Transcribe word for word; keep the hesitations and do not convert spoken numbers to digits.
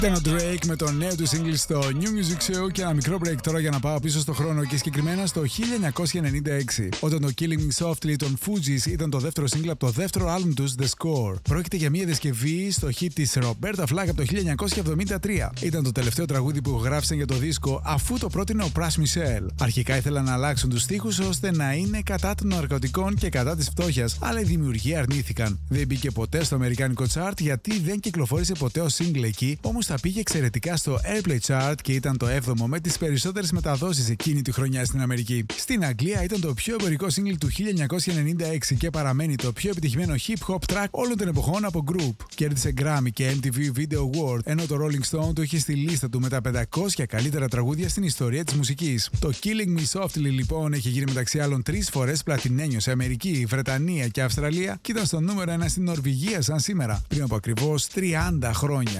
Ήταν ο Drake με το νέο του single στο New Music Show και ένα μικρό break τώρα για να πάω πίσω στο χρόνο και συγκεκριμένα στο χίλια εννιακόσια ενενήντα έξι, όταν το Killing Me Softly των Fugees ήταν το δεύτερο single από το δεύτερο άλμπουμ τους The Score. Πρόκειται για μια διασκευή στο hit της Roberta Flack από το χίλια εννιακόσια εβδομήντα τρία. Ήταν το τελευταίο τραγούδι που γράφησαν για το δίσκο αφού το πρότεινε ο Pras Michel. Αρχικά ήθελαν να αλλάξουν τους στίχους ώστε να είναι κατά των ναρκωτικών και κατά της φτώχειας, αλλά οι δημιουργοί αρνήθηκαν. Δεν μπήκε ποτέ στο αμερικάνικο chart γιατί δεν κυκλοφόρησε ποτέ ως single εκεί, όμως θα πήγε εξαιρετικά στο Airplay Chart και ήταν το έβδομο με τις περισσότερες μεταδόσεις εκείνη τη χρονιά στην Αμερική. Στην Αγγλία ήταν το πιο εμπορικό single του χίλια εννιακόσια ενενήντα έξι και παραμένει το πιο επιτυχημένο hip hop track όλων των εποχών από group. Κέρδισε Grammy και εμ τι βι Video Award, ενώ το Rolling Stone το είχε στη λίστα του με τα πεντακόσια καλύτερα τραγούδια στην ιστορία της μουσικής. Το Killing Me Softly λοιπόν έχει γίνει μεταξύ άλλων τρεις φορές πλατινένιο σε Αμερική, Βρετανία και Αυστραλία και ήταν στο νούμερο ένα στην Νορβηγία σαν σήμερα, πριν από ακριβώς τριάντα χρόνια.